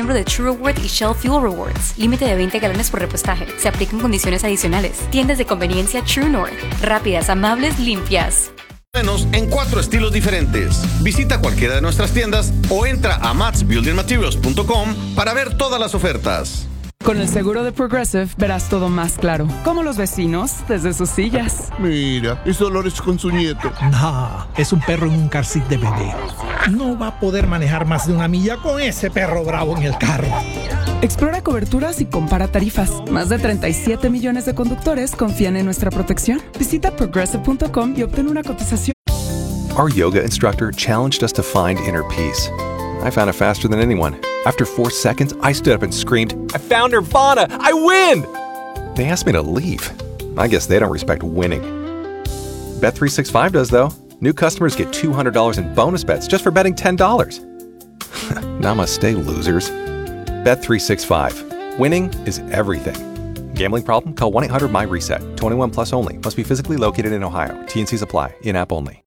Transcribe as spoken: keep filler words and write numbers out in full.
miembro de True Reward y Shell Fuel Rewards. Límite de veinte galones por repostaje. Se aplican condiciones adicionales. Tiendas de conveniencia True North. Rápidas, amables, limpias. Menos en cuatro estilos diferentes. Visita cualquiera de nuestras tiendas o entra a mats building materials punto com para ver todas las ofertas. Con el seguro de Progressive verás todo más claro, como los vecinos desde sus sillas. Mira, es Dolores con su nieto. No, es un perro en un car seat de bebé. No va a poder manejar más de una milla con ese perro bravo en el carro. Explora coberturas y compara tarifas. Más de treinta y siete millones de conductores confían en nuestra protección. Visita progressive punto com y obtén una cotización. Our yoga instructor challenged us to find inner peace. I found it faster than anyone. After four seconds, I stood up and screamed, "I found Nirvana! I win!" They asked me to leave. I guess they don't respect winning. Bet three sixty-five does, though. New customers get two hundred dollars in bonus bets just for betting ten dollars. Namaste, losers. Bet three sixty-five. Winning is everything. Gambling problem? Call one eight hundred M Y RESET. twenty-one plus only. Must be physically located in Ohio. T N Cs apply. In-app only.